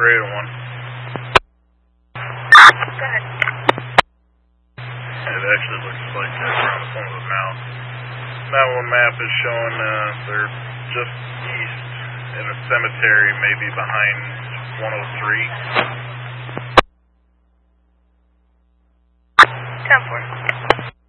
for 801. Go ahead. It actually looks like around the corner of the mouth. That one map is showing they're just east in a cemetery, maybe behind 103.